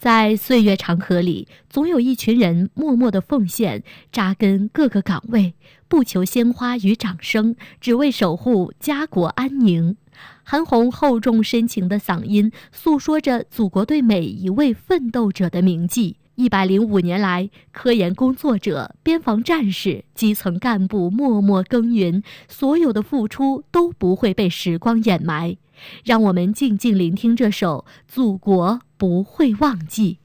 在岁月长河里，总有一群人默默的奉献，扎根各个岗位，不求鲜花与掌声，只为守护家国安宁。韩红厚重深情的嗓音诉说着祖国对每一位奋斗者的铭记。105年来，科研工作者、边防战士、基层干部默默耕耘，所有的付出都不会被时光掩埋。让我们静静聆听这首《祖国不会忘记》。